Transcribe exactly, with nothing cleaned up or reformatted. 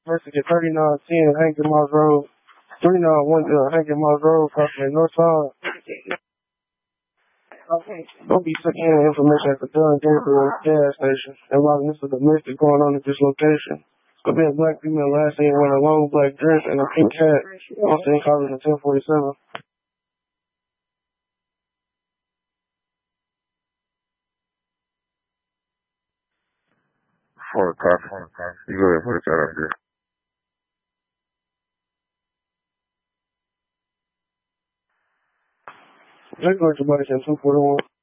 Mexican thirty-nine ten Hankton Moss Road. thirty-nine one uh, Hankton Moss Road, crossing the north side. Okay. Don't be taking any information at the Dunn Gabriel gas station. And while this is a mystery going on at this location. It's gonna be a black female last seen wearing a long black dress and a pink hat. I'm saying calling at ten forty-seven. For a copy. You go ahead and put it out there. Let's go to somebody in two forty-one.